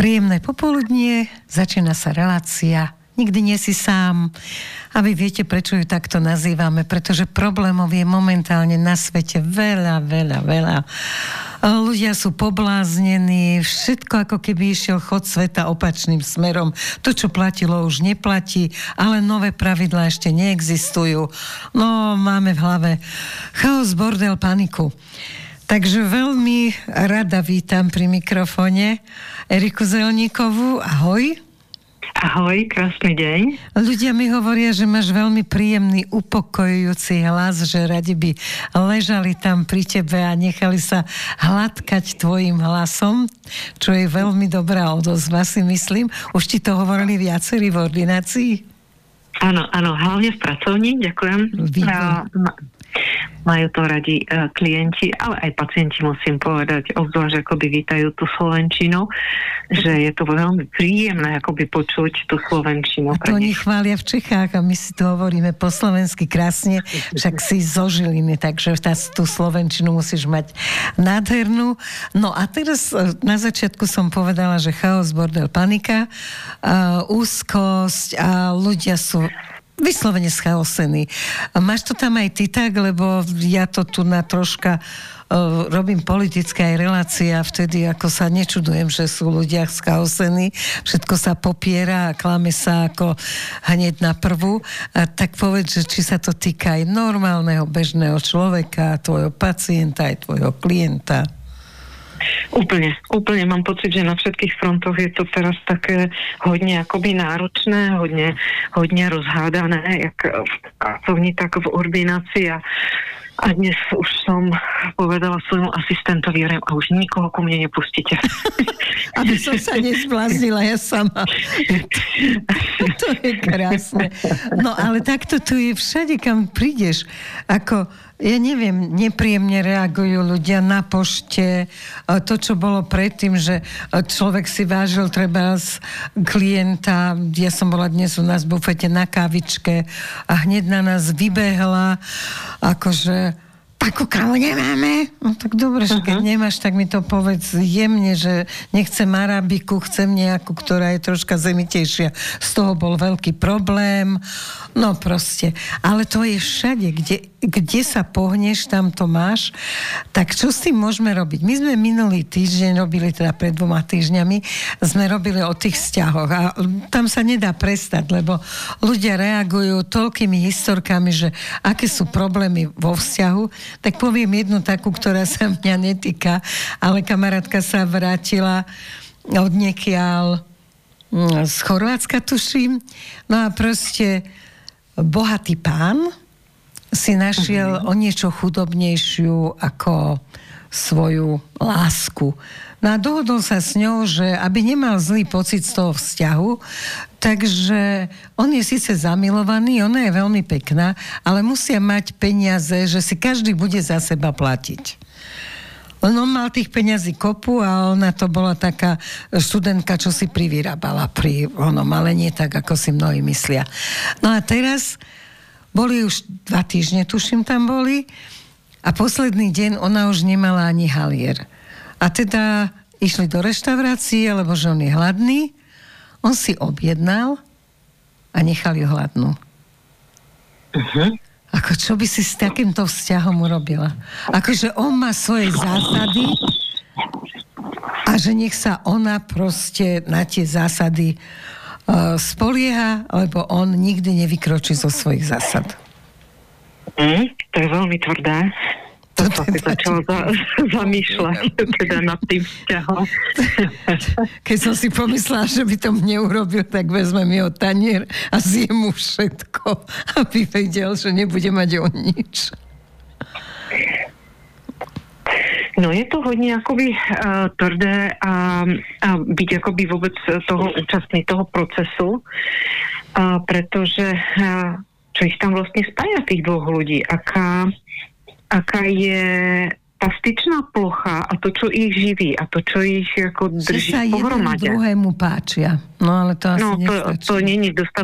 Príjemné popoludnie, začína sa relácia Nikdy nie si sám. A vy viete, prečo ju takto nazývame, pretože problémov je momentálne na svete veľa. Ľudia sú pobláznení, všetko ako keby išiel chod sveta opačným smerom. To, čo platilo, už neplatí, ale nové pravidlá ešte neexistujú. No, máme v hlave chaos, bordel, paniku. Takže veľmi rada vítam pri mikrofóne Eriku Zelníkovú. Ahoj. Ahoj, krásny deň. Ľudia mi hovoria, že máš veľmi príjemný, upokojujúci hlas, že radi by ležali tam pri tebe a nechali sa hladkať tvojim hlasom, čo je veľmi dobrá odozva, si myslím. Už ti to hovorili viacerí v ordinácii? Áno, hlavne v pracovni, ďakujem. Majú to radi klienti, ale aj pacienti, musím povedať, obzvlášť akoby vítajú tú slovenčinu, že je to veľmi príjemné akoby počuť tú slovenčinu. A to oni chvália v Čechách a my si tu hovoríme po slovensky krásne, však si zo Žiliny, takže tú slovenčinu musíš mať nádhernú. No a teraz na začiatku som povedala, že chaos, bordel, panika, úzkosť a ľudia sú vyslovene schaosený. Máš to tam aj ty tak, lebo ja to tu na troška robím politické aj relácie a vtedy ako sa nečudujem, že sú ľudia schaosení. Všetko sa popiera a klame sa ako hneď na prvú. A tak povedz, že či sa to týka aj normálneho, bežného človeka, tvojho pacienta, aj tvojho klienta. Úplne mám pocit, že na všetkých frontoch je to teraz také hodne akoby náročné, hodne rozhádané, jak v pracovni, tak v ordinácii a dnes už som povedala svojmu asistentovi, a už nikoho ku mne nepustíte. Aby som sa nezbláznila ja sama. To je krásne. No ale takto tu je všade, kam prídeš. Ako, ja neviem, nepríjemne reagujú ľudia na pošte. To, čo bolo predtým, že človek si vážil treba z klienta. Ja som bola dnes u nás v bufete na kávičke a hneď na nás vybehla akože takú kávu nemáme. No tak dobre, že keď nemáš, tak mi to povedz jemne, že nechcem arabiku, chcem nejakú, ktorá je troška zemitejšia. Z toho bol veľký problém. No proste. Ale to je všade, kde sa pohneš, tam to máš. Tak čo s tým môžeme robiť? My sme minulý týždeň robili, teda pred 2 týždňami, sme robili o tých vzťahoch a tam sa nedá prestať, lebo ľudia reagujú toľkými historkami, že aké sú problémy vo vzťahu. Tak poviem jednu takú, ktorá sa mňa netýka, ale kamarátka sa vrátila odniekiaľ z Chorvátska, tuším. No a proste bohatý pán si našiel o niečo chudobnejšiu ako svoju lásku. No a dohodol sa s ňou, že aby nemal zlý pocit z toho vzťahu, takže on je síce zamilovaný, ona je veľmi pekná, ale musia mať peniaze, že si každý bude za seba platiť. On mal tých peňazí kopu a ona to bola taká študentka, čo si privyrábala pri onom, ale nie tak, ako si mnohí myslia. No a teraz boli už 2 týždne, tuším, tam boli a posledný deň ona už nemala ani halier. A teda išli do reštaurácie, lebo že on je hladný. On si objednal a nechal ju hladnú. Ako čo by si s takýmto vzťahom urobila? Akože on má svoje zásady a že nech sa ona proste na tie zásady spolieha, lebo on nikdy nevykročí zo svojich zásad. To je veľmi tvrdé. To som si začala zamýšľať teda nad tým vzťahom. Keď som si pomyslela, že by to mne urobil, tak vezmem jeho tanier a zjem mu všetko, aby vedel, že nebude mať on nič. No je to hodne akoby tvrdé a byť akoby vôbec toho účastný toho procesu, pretože čo ich tam vlastne spája tých dvoch ľudí, aká je tá styčná plocha a to, čo ich živí a to, čo ich ako drží pohromade. Že sa jeden druhému páčia. No ale to asi nestačí. To nie je